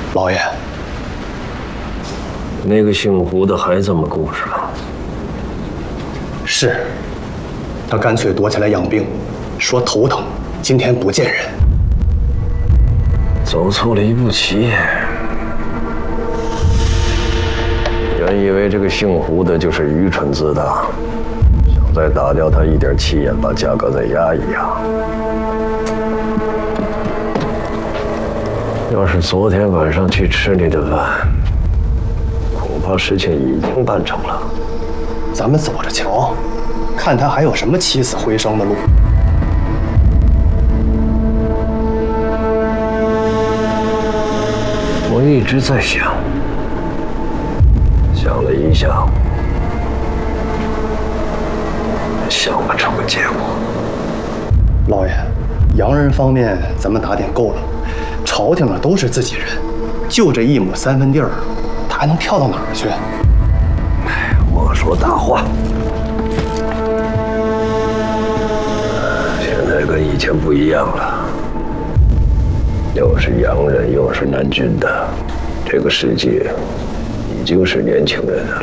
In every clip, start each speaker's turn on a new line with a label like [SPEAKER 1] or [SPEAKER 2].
[SPEAKER 1] 老爷，
[SPEAKER 2] 那个姓胡的还这么固执吗？
[SPEAKER 1] 是，他干脆躲起来养病，说头疼，今天不见人。
[SPEAKER 2] 走错了一步棋。原以为这个姓胡的就是愚蠢自大，想再打掉他一点气焰，把价格再压一压。要是昨天晚上去吃你的饭，恐怕事情已经办成了。
[SPEAKER 1] 咱们走着瞧，看他还有什么起死回生的路。
[SPEAKER 2] 我一直在想，想了一下午，想不出个结果。
[SPEAKER 1] 老爷，洋人方面咱们打点够了，朝廷上都是自己人，就这1亩3分地儿，他还能跳到哪儿去？
[SPEAKER 2] 莫说大话。现在跟以前不一样了，又是洋人又是南军的，这个世界已经是年轻人的了。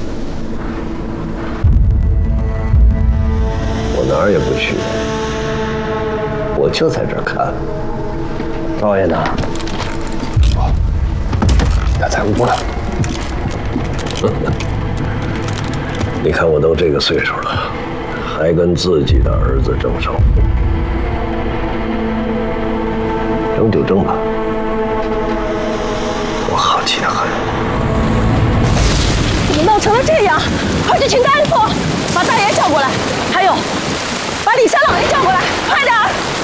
[SPEAKER 2] 我哪儿也不去，我就在这儿看。
[SPEAKER 1] 少爷呢？他在屋呢。
[SPEAKER 2] 你看我都这个岁数了，还跟自己的儿子争胜负，争就争吧，我好气得很。
[SPEAKER 3] 怎么闹成了这样？快去请大夫，把大爷叫过来，还有把李三老爷叫过来，快点儿！